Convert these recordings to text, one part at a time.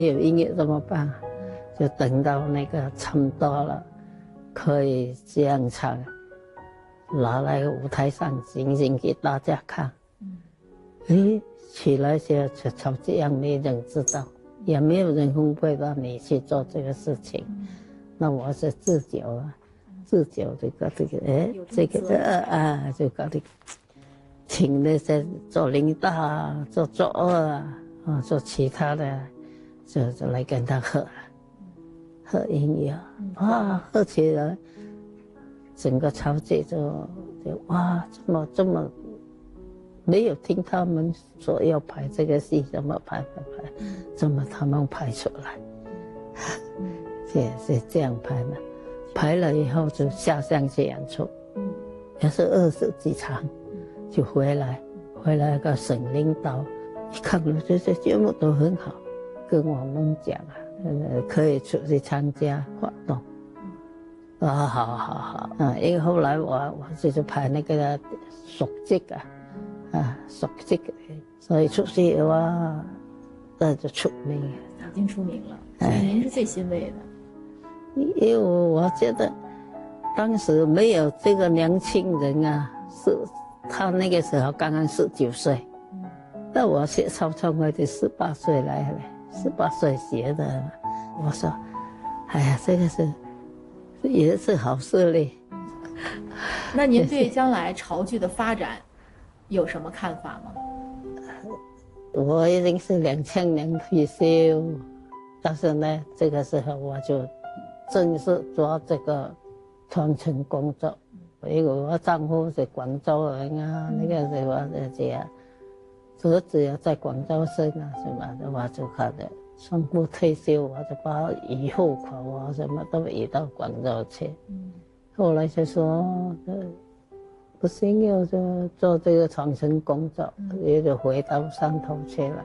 有音乐怎么办？就等到那个差不多了，可以这样唱，拿来舞台上行行给大家看。起来就这样，没人知道，也没有人分配到你去做这个事情。那我是自救啊，自救这个就搞的，请那些做领导啊，做作二啊，做其他的，就来跟他喝音乐，喝起来，整个潮剧就哇，这么。没有听他们说要排这个戏，怎么排，怎么他们排出来，是这样排的。排了以后就下乡去演出，也是20几场，就回来个省领导一看了这些节目都很好，跟我们讲可以出去参加活动。好，因为后来我就排那个熟剧熟悉的，所以出去的话，那就出名， 已经出名了。所以您是最欣慰的， 因为我觉得当时没有这个年轻人啊，是他那个时候刚刚19岁，那我学曹创辉的18岁来了，18岁学的，我说，哎呀，这个也是好事嘞。 那您对将来潮剧的发展有什么看法吗？ 我已经是2000年退休，但是呢，这个时候我就正式做这个传承工作。因为我丈夫是广州人啊，那个时候这样，儿子也在广州生啊，什么的，我就看着宣布退休，我就把以后口啊什么都移到广州去。后来就说不行，要就做这个传承工作，也就回到山头去了。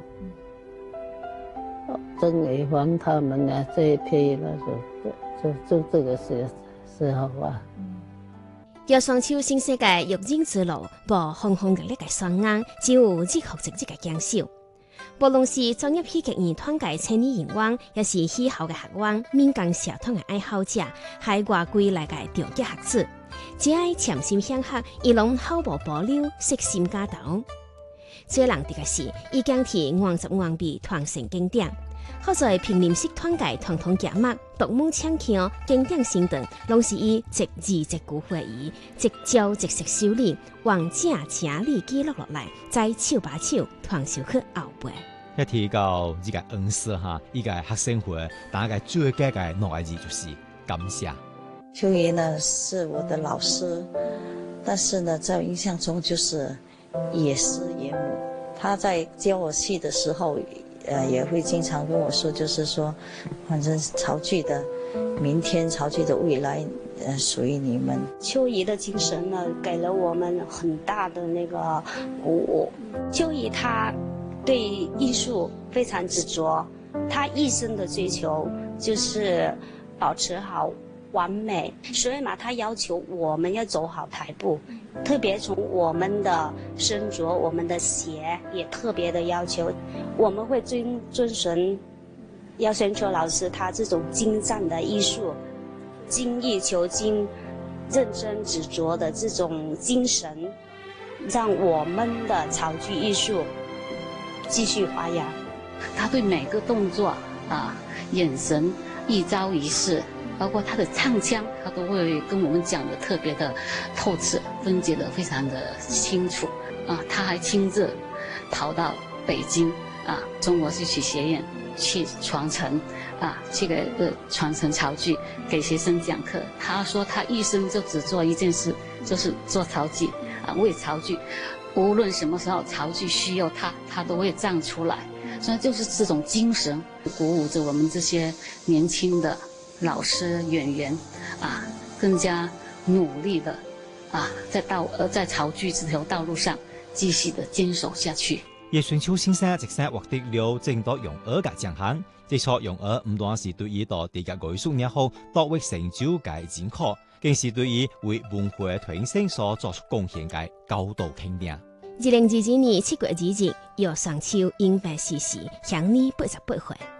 曾伟煌他们呢这一批呢，就这个时候啊。 要双手新世界育人之路，无轰轰烈烈嘅双硬，只有热学直接嘅坚守。無論是專業戲劇院團嘅青年人員，也是喜好嘅學員、民間社團嘅愛好者，喺外歸來嘅調節學子，只愛潛心向學，伊攏毫無保留，悉心加頭。最難得嘅是，已經替原汁原味傳承經典。好在平林式團嘅團夾脈、獨門搶腔、經典身段，攏是以一字一句會意、一招一式修煉，完整整理記錄落來，再手把手傳授去後輩。 一提到呢個恩師哈，呢個學生會，大概最佳嘅兩個字就是感謝。 秋怡呢是我的老師，但是呢，在我印象中就是也師也母。他在教我戲的時候，也會經常跟我說，就是說，反正潮劇的明天，潮劇的未來，屬於你們。 秋怡的精神呢，給了我們很大的那個鼓舞。秋怡她對藝術非常執着，她一生的追求就是保持好完美，所以嘛，她要求我們要走好台步，特別從我們的身着、我們的鞋也特別的要求，我們會遵循姚宣秋老師他這種精湛的藝術、精益求精、認真執着的這種精神，讓我們的潮劇藝術繼續發揚。 他對每個動作眼神一招一式，包括他的唱腔，他都會跟我們講得特別的透徹，分解得非常的清楚他還親自跑到北京中國戲曲學院去傳承這個傳承潮劇，給學生講課。他說他一生就只做一件事，就是做潮劇為潮劇，無論什麼時候潮劇需要他都會站出來。所以就是這種精神鼓舞着我們這些年輕的老師演員更加努力的在潮劇這條道路上繼續的堅守下去。 葉順秋先生直接獲得了正多用耳嘅獎項，接觸用耳唔單是對於到地嘅藝術也好奪為成就嘅認可，更是對於為文化嘅推升所作出貢獻嘅高度肯定。 2022年7月2日，葉雙秋因病逝世，享年88歲。